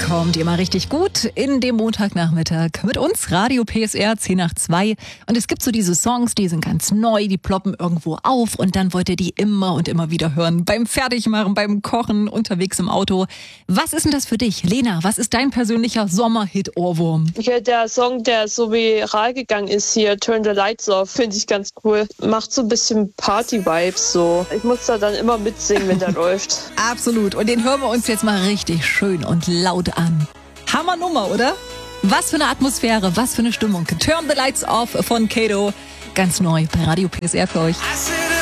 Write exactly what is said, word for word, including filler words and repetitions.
kommt ihr mal richtig gut in dem Montagnachmittag mit uns, Radio P S R zehn nach zwei. Und es gibt so diese Songs, die sind ganz neu, die ploppen irgendwo auf und dann wollt ihr die immer und immer wieder hören. Beim Fertigmachen, beim Kochen, unterwegs im Auto. Was ist denn das für dich? Lena, was ist dein persönlicher Sommerhit-Ohrwurm? Ja, der Song, der so viral gegangen ist hier, Turn the Lights Off, finde ich ganz cool. Macht so ein bisschen Party-Vibes so. Ich muss da dann immer mitsingen, wenn der läuft. Absolut. Und den hören wir uns jetzt mal richtig schön und laut an. Hammernummer, oder? Was für eine Atmosphäre, was für eine Stimmung. Turn the Lights Off von Kato. Ganz neu bei Radio P S R für euch.